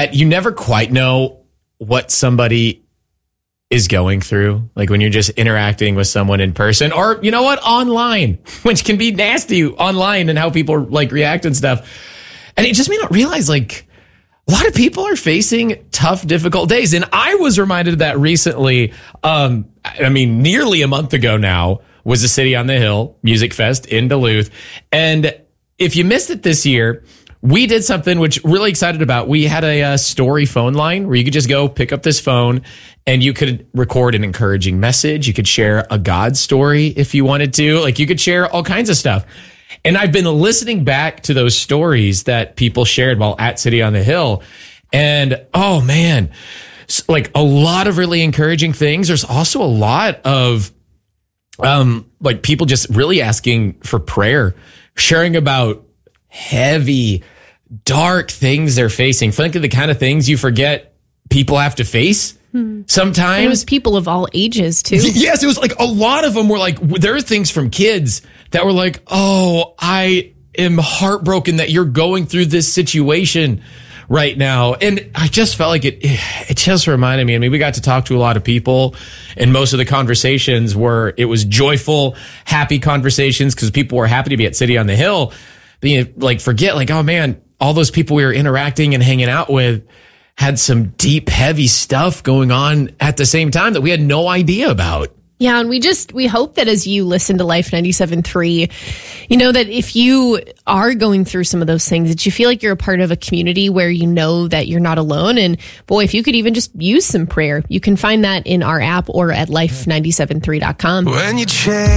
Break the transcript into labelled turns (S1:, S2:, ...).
S1: that you never quite know what somebody is going through. Like when you're just interacting with someone in person or, you know what, online, which can be nasty online and how people like react and stuff. And it just made me realize like a lot of people are facing tough, difficult days. And I was reminded of that recently. Nearly a month ago now was the City on the Hill Music Fest in Duluth. And if you missed it this year, we did something which really excited about. We had a story phone line where you could just go pick up this phone and you could record an encouraging message. You could share a God story if you wanted to. Like you could share all kinds of stuff. And I've been listening back to those stories that people shared while at City on the Hill. And oh man, like a lot of really encouraging things. There's also a lot of like people just really asking for prayer, sharing about heavy, dark things they're facing. Frankly, the kind of things you forget people have to face sometimes.
S2: And it was people of all ages too.
S1: Yes, it was like a lot of them were like, there are things from kids that were like, oh, I am heartbroken that you're going through this situation right now. And I just felt like it just reminded me. I mean, we got to talk to a lot of people and most of the conversations were, it was joyful, happy conversations because people were happy to be at City on the Hill. Being like, forget like, oh man, all those people we were interacting and hanging out with had some deep, heavy stuff going on at the same time that we had no idea about.
S2: Yeah, and we hope that as you listen to Life 97.3, you know that if you are going through some of those things, that you feel like you're a part of a community where you know that you're not alone. And boy, if you could even just use some prayer, you can find that in our app or at life973.com.
S3: When you change.